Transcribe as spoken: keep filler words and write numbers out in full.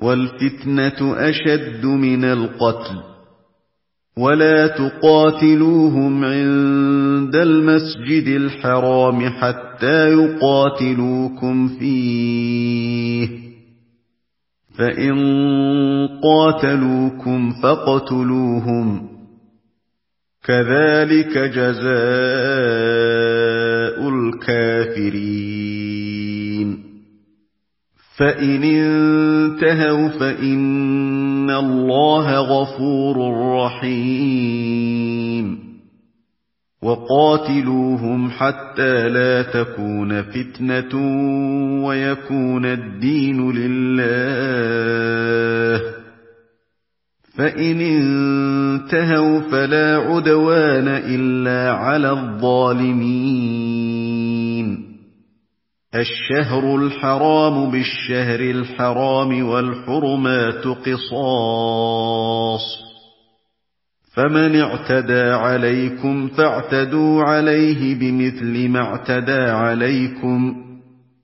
وَالْفِتْنَةُ أَشَدُّ مِنَ الْقَتْلِ ۗ وَلَا تُقَاتِلُوهُمْ عِندَ الْمَسْجِدِ الْحَرَامِ حَتَّىٰ يُقَاتِلُوكُمْ فِيهِ ۖ فَإِن قَاتَلُوكُمْ فَاقْتُلُوهُمْ ۗ كَذَٰلِكَ جَزَاءُ الْكَافِرِينَ. فَإِنِ انتَهَوْا فَإِنَّ اللَّهَ غَفُورٌ رَّحِيمٌ. وَقَاتِلُوهُمْ حَتَّىٰ لَا تَكُونَ فِتْنَةٌ وَيَكُونَ الدِّينُ لِلَّهِ ۖ فَإِنِ انتَهَوْا فَلَا عُدْوَانَ إِلَّا عَلَى الظَّالِمِينَ. الشَّهْرُ الْحَرَامُ بِالشَّهْرِ الْحَرَامِ وَالْحُرُمَاتُ قِصَاصٌ، فَمَنِ اعْتَدَىٰ عَلَيْكُمْ فَاعْتَدُوا عَلَيْهِ بِمِثْلِ مَا اعْتَدَىٰ عَلَيْكُمْ ۖ